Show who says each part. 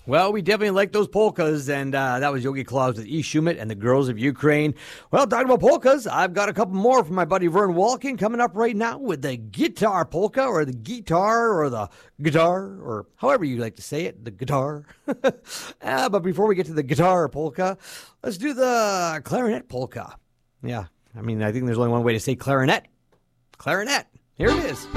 Speaker 1: Well, we definitely like those polkas, and that was Yogi Klaus with E. Schumit and the Girls of Ukraine. Well, talking about polkas, I've got a couple more from my buddy Vern Walkin coming up right now with the guitar polka, or the guitar, or the guitar, or however you like to say it, the guitar. But before we get to the guitar polka, let's do the clarinet polka. Yeah, I mean, I think there's only one way to say clarinet. Clarinet. Here it is.